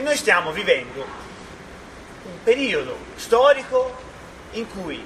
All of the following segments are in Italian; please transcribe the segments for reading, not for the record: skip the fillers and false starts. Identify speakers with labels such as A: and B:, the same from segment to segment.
A: che noi stiamo vivendo un periodo storico in cui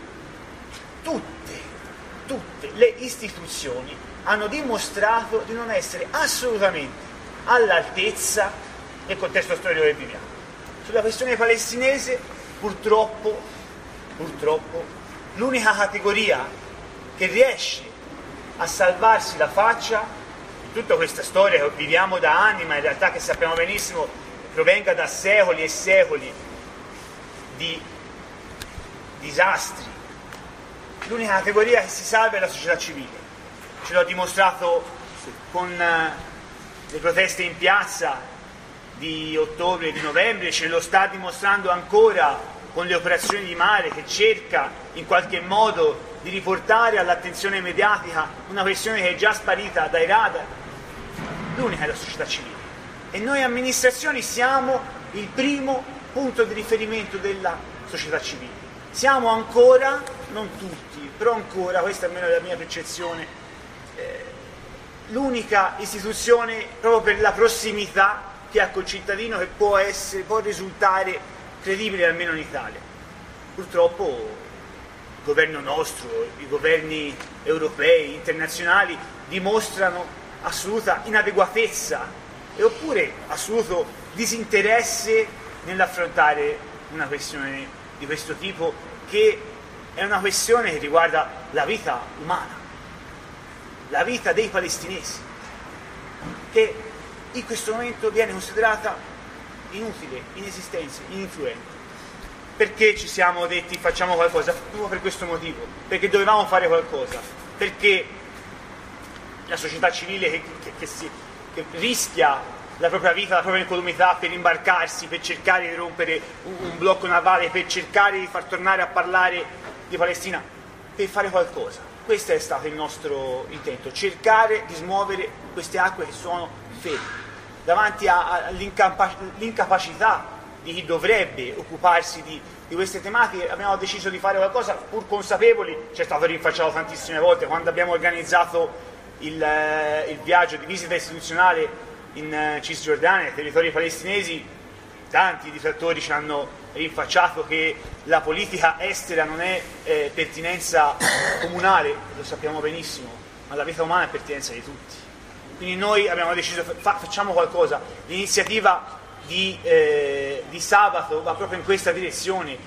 A: tutte le istituzioni hanno dimostrato di non essere assolutamente all'altezza del contesto storico che viviamo. Sulla questione palestinese, purtroppo, l'unica categoria che riesce a salvarsi la faccia in tutta questa storia che viviamo da anni, ma in realtà che sappiamo benissimo provenga da secoli e secoli di disastri, l'unica categoria che si salva è la società civile. Ce l'ho dimostrato con le proteste in piazza di ottobre e di novembre, ce lo sta dimostrando ancora con le operazioni di mare, che cerca in qualche modo di riportare all'attenzione mediatica una questione che è già sparita dai radar. L'unica è la società civile, e noi amministrazioni siamo il primo punto di riferimento della società civile. Siamo ancora, non tutti, però ancora, questa è almeno la mia percezione, l'unica istituzione proprio per la prossimità che ha col cittadino, che può risultare credibile almeno in Italia. Purtroppo il governo nostro, i governi europei, internazionali dimostrano assoluta inadeguatezza oppure assoluto disinteresse nell'affrontare una questione di questo tipo, che è una questione che riguarda la vita umana, la vita dei palestinesi, che in questo momento viene considerata inutile, inesistente, ininfluente. Perché ci siamo detti facciamo qualcosa? Proprio per questo motivo, perché dovevamo fare qualcosa, perché la società civile che rischia la propria vita, la propria incolumità per imbarcarsi, per cercare di rompere un blocco navale, per cercare di far tornare a parlare di Palestina, per fare qualcosa. Questo è stato il nostro intento, cercare di smuovere queste acque che sono ferme davanti all'incapacità di chi dovrebbe occuparsi di queste tematiche. Abbiamo deciso di fare qualcosa pur consapevoli, ci è stato rinfacciato tantissime volte quando abbiamo organizzato il viaggio di visita istituzionale in Cisgiordania, nei territori palestinesi. Tanti detrattori ci hanno rinfacciato che la politica estera non è pertinenza comunale, lo sappiamo benissimo, ma la vita umana è pertinenza di tutti. Quindi noi abbiamo deciso, facciamo qualcosa. L'iniziativa di sabato va proprio in questa direzione.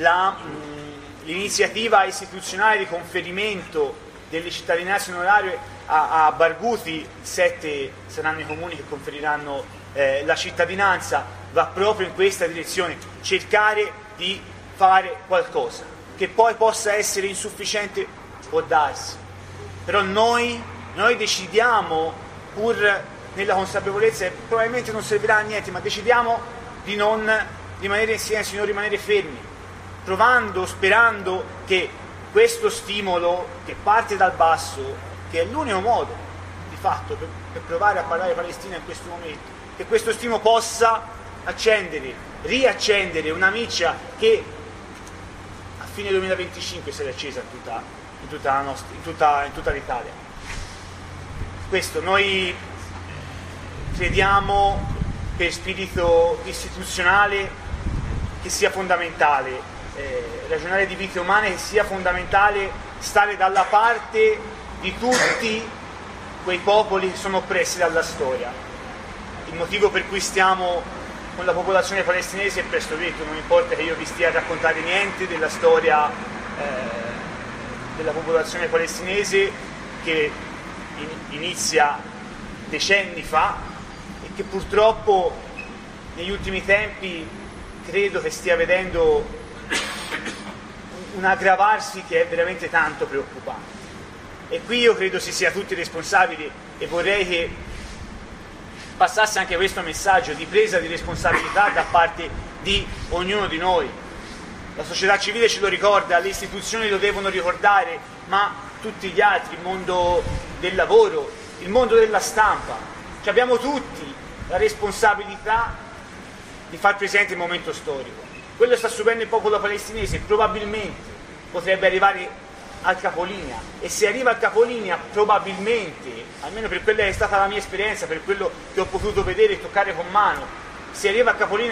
A: L'iniziativa istituzionale di conferimento delle cittadinanze onorarie a Barghouti, 7 saranno i comuni che conferiranno la cittadinanza, va proprio in questa direzione, cercare di fare qualcosa, che poi possa essere insufficiente, può darsi, però noi decidiamo, pur nella consapevolezza che probabilmente non servirà a niente, ma decidiamo di non rimanere in silenzio, di non rimanere fermi, provando, sperando che questo stimolo che parte dal basso, che è l'unico modo di fatto per provare a parlare Palestina in questo momento, che questo stimolo possa riaccendere una miccia che a fine 2025 sarà accesa in tutta l'Italia. Questo noi crediamo, per spirito istituzionale, che sia fondamentale ragionare di vite umane, che sia fondamentale stare dalla parte di tutti quei popoli che sono oppressi dalla storia. Il motivo per cui stiamo con la popolazione palestinese è presto detto, non importa che io vi stia a raccontare niente della storia della popolazione palestinese, che inizia decenni fa e che purtroppo negli ultimi tempi credo che stia vedendo un aggravarsi che è veramente tanto preoccupante. E qui io credo si sia tutti responsabili, e vorrei che passasse anche questo messaggio di presa di responsabilità da parte di ognuno di noi. La società civile ce lo ricorda, le istituzioni lo devono ricordare, ma tutti gli altri, il mondo del lavoro, il mondo della stampa, cioè abbiamo tutti la responsabilità di far presente il momento storico. Quello sta subendo il popolo palestinese, probabilmente potrebbe arrivare al capolinea, e se arriva al capolinea probabilmente, almeno per quella che è stata la mia esperienza, per quello che ho potuto vedere e toccare con mano, se arriva al capolinea